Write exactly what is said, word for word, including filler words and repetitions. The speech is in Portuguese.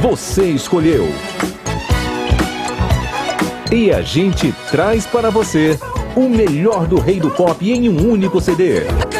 você escolheu. E a gente traz para você o melhor do Rei do Pop em um único C D.